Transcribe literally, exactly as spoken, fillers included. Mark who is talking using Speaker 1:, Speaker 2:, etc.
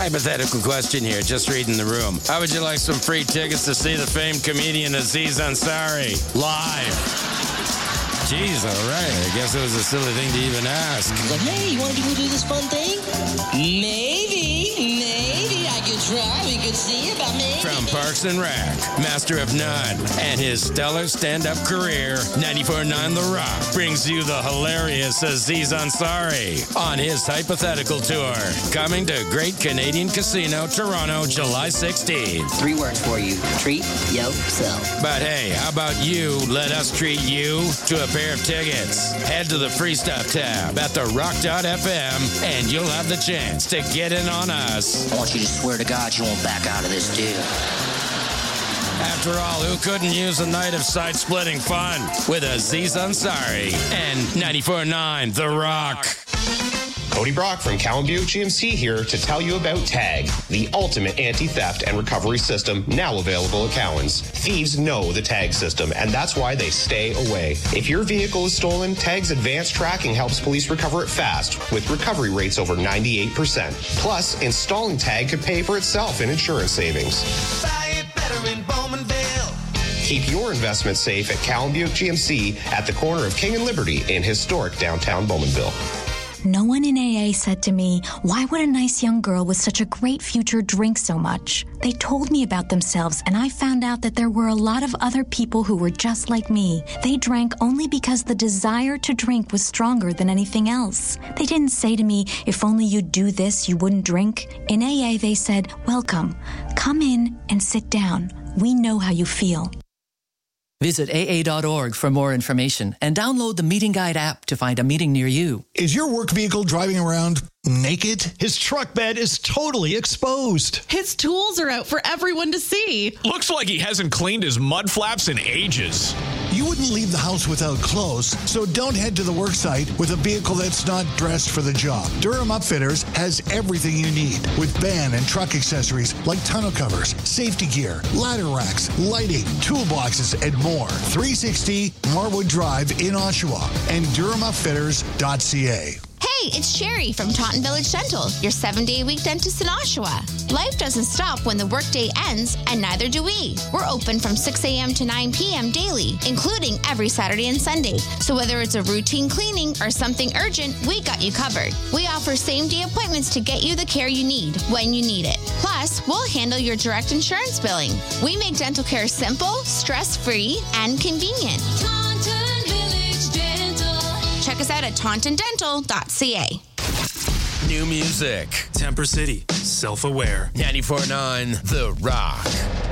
Speaker 1: Hypothetical question here, just reading the room. How would you like some free tickets to see the famed comedian Aziz Ansari live? Jeez, all right. I guess it was a silly thing to even ask.
Speaker 2: Like, hey, you want to do this fun thing? Maybe, maybe I could try. We could see about me.
Speaker 1: From Parks and Rec, Master of None, and his stellar stand-up career, ninety-four point nine The Rock brings you the hilarious Aziz Ansari on his Hypothetical Tour. Coming to Great Canadian Casino, Toronto, July sixteenth.
Speaker 2: Three words for you. Treat yourself.
Speaker 1: But hey, how about you let us treat you to a pair of tickets? Head to the Free Stuff tab at the rock dot f m and you'll have the chance to get in on us.
Speaker 2: I want you to swear to God you won't back out of this deal.
Speaker 1: After all, who couldn't use a night of side-splitting fun with Aziz Ansari and ninety-four point nine The Rock?
Speaker 3: Cody Brock from Cowan Buick G M C here to tell you about TAG, the ultimate anti-theft and recovery system now available at Cowan's. Thieves know the TAG system, and that's why they stay away. If your vehicle is stolen, TAG's advanced tracking helps police recover it fast, with recovery rates over ninety-eight percent. Plus, installing TAG could pay for itself in insurance savings.
Speaker 4: Buy it better in Bowmanville.
Speaker 3: Keep your investment safe at Cowan Buick G M C at the corner of King and Liberty in historic downtown Bowmanville.
Speaker 5: No one in A A said to me, why would a nice young girl with such a great future drink so much? They told me about themselves, and I found out that there were a lot of other people who were just like me. They drank only because the desire to drink was stronger than anything else. They didn't say to me, if only you'd do this, you wouldn't drink. In A A, they said, welcome. Come in and sit down. We know how you feel.
Speaker 6: Visit A A dot org for more information and download the Meeting Guide app to find a meeting near you.
Speaker 7: Is your work vehicle driving around naked?
Speaker 8: His truck bed is totally exposed.
Speaker 9: His tools are out for everyone to see.
Speaker 10: Looks like he hasn't cleaned his mud flaps in ages.
Speaker 7: You wouldn't leave the house without clothes, so don't head to the work site with a vehicle that's not dressed for the job. Durham Upfitters has everything you need with van and truck accessories like tonneau covers, safety gear, ladder racks, lighting, toolboxes, and more. three sixty Marwood Drive in Oshawa and durham upfitters dot c a.
Speaker 11: Hey, it's Sherry from Taunton Village Dental, your seven-day-a-week dentist in Oshawa. Life doesn't stop when the workday ends, and neither do we. We're open from six a.m. to nine p.m. daily, including every Saturday and Sunday. So whether it's a routine cleaning or something urgent, we got you covered. We offer same-day appointments to get you the care you need when you need it. Plus, we'll handle your direct insurance billing. We make dental care simple, stress-free, and convenient.
Speaker 12: Taunton Village Dental.
Speaker 11: Check us out at taunton dental dot c a.
Speaker 1: New music.
Speaker 10: Temper City, self-aware.
Speaker 1: ninety-four point nine The Rock.